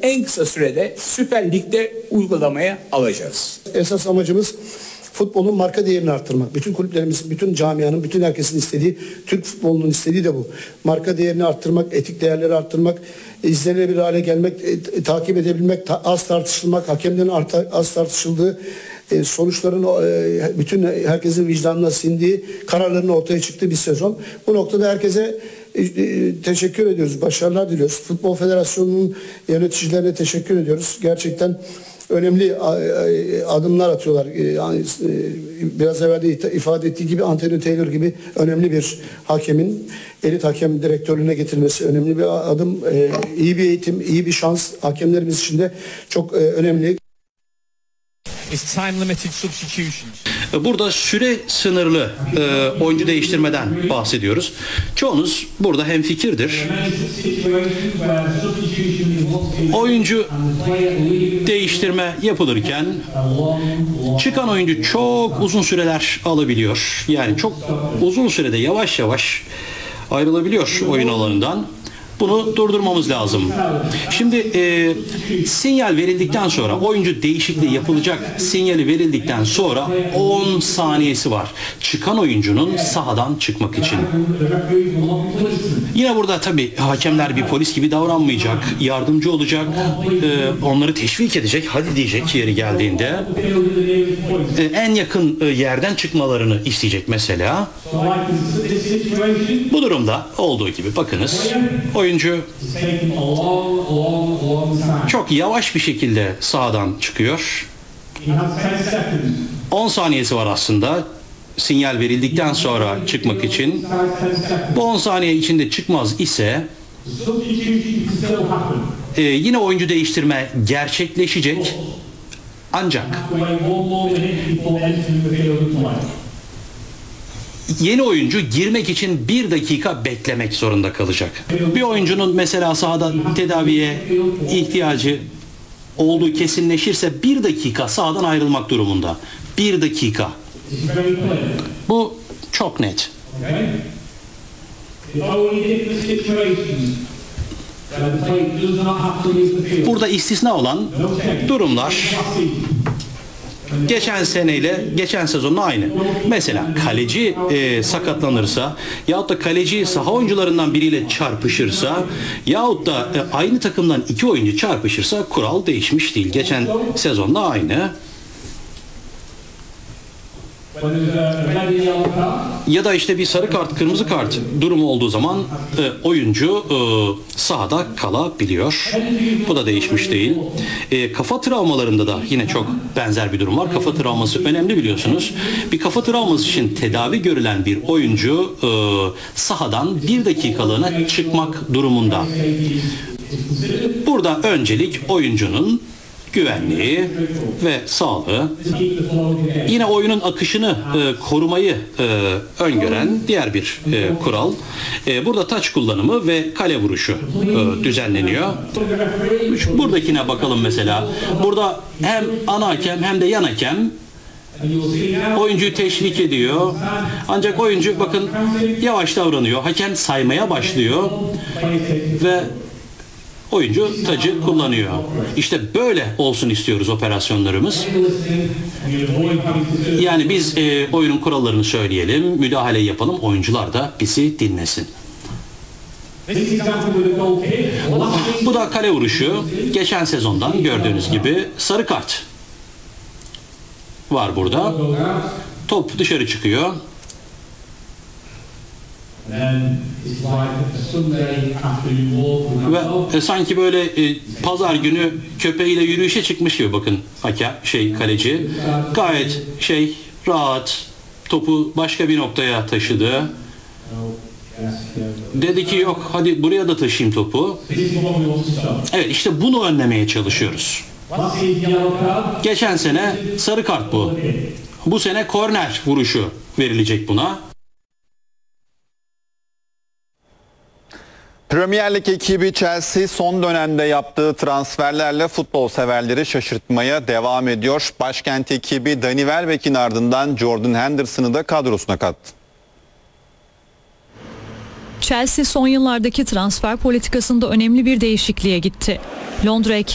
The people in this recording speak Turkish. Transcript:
en kısa sürede Süper Lig'de uygulamaya alacağız. Esas amacımız futbolun marka değerini arttırmak. Bütün kulüplerimizin, bütün camianın, bütün herkesin istediği, Türk futbolunun istediği de bu. Marka değerini arttırmak, etik değerleri arttırmak, izlenebilir hale gelmek, takip edebilmek, az tartışılmak, hakemlerin az tartışıldığı, sonuçların bütün herkesin vicdanına sindiği, kararların ortaya çıktığı bir sezon. Bu noktada herkese teşekkür ediyoruz, başarılar diliyoruz. Futbol Federasyonu'nun yöneticilerine teşekkür ediyoruz. Gerçekten önemli adımlar atıyorlar. Biraz evvel de ifade ettiği gibi Anthony Taylor gibi önemli bir hakemin elit hakem direktörlüğüne getirmesi önemli bir adım. İyi bir eğitim, iyi bir şans hakemlerimiz için de çok önemli. Burada süre sınırlı oyuncu değiştirmeden bahsediyoruz. Çoğunuz burada hemfikirdir. Oyuncu değiştirme yapılırken çıkan oyuncu çok uzun süreler alabiliyor. Yani çok uzun sürede yavaş yavaş ayrılabiliyor oyun alanından. Bunu durdurmamız lazım. Şimdi sinyal verildikten sonra, oyuncu değişikliği yapılacak sinyali verildikten sonra 10 saniyesi var çıkan oyuncunun sahadan çıkmak için. Yine burada tabii hakemler bir polis gibi davranmayacak, yardımcı olacak, onları teşvik edecek, hadi diyecek yeri geldiğinde. En yakın yerden çıkmalarını isteyecek mesela. Bu durumda olduğu gibi bakınız, oyuncu çok yavaş bir şekilde sahadan çıkıyor. 10 saniyesi var aslında sinyal verildikten sonra çıkmak için. Bu 10 saniye içinde çıkmaz ise yine oyuncu değiştirme gerçekleşecek. Ancak yeni oyuncu girmek için 1 dakika beklemek zorunda kalacak. Bir oyuncunun mesela sahada tedaviye ihtiyacı olduğu kesinleşirse 1 dakika sahadan ayrılmak durumunda. 1 dakika. Bu çok net. Burada istisna olan durumlar geçen seneyle geçen sezonla aynı. Mesela kaleci sakatlanırsa yahut da kaleci saha oyuncularından biriyle çarpışırsa yahut da aynı takımdan 2 oyuncu çarpışırsa kural değişmiş değil. Geçen sezonla aynı. Ya da işte bir sarı kart, kırmızı kart durumu olduğu zaman oyuncu sahada kalabiliyor. Bu da değişmiş değil. Kafa travmalarında da yine çok benzer bir durum var. Kafa travması önemli biliyorsunuz. Bir kafa travması için tedavi görülen bir oyuncu sahadan 1 dakikalığına çıkmak durumunda. Burada öncelik oyuncunun güvenliği ve sağlığı, yine oyunun akışını korumayı öngören diğer bir kural. Burada taç kullanımı ve kale vuruşu düzenleniyor. Buradakine bakalım mesela. Burada hem ana hakem hem de yan hakem oyuncuyu teşvik ediyor. Ancak oyuncu bakın yavaş davranıyor. Hakem saymaya başlıyor ve oyuncu tacı kullanıyor. İşte böyle olsun istiyoruz operasyonlarımız. Yani biz oyunun kurallarını söyleyelim, müdahale yapalım, oyuncular da bizi dinlesin. Bu da kale vuruşu. Geçen sezondan gördüğünüz gibi sarı kart var burada. Top dışarı çıkıyor. Ve sanki böyle pazar günü köpeğiyle yürüyüşe çıkmış gibi bakın kaleci. Gayet rahat topu başka bir noktaya taşıdı. Dedi ki yok hadi buraya da taşıyayım topu. Evet işte bunu önlemeye çalışıyoruz. Geçen sene sarı kart bu. Bu sene korner vuruşu verilecek buna. Premier Lig ekibi Chelsea son dönemde yaptığı transferlerle futbol severleri şaşırtmaya devam ediyor. Başkent ekibi Danny Welbeck'in ardından Jordan Henderson'ı da kadrosuna kattı. Chelsea son yıllardaki transfer politikasında önemli bir değişikliğe gitti. Londra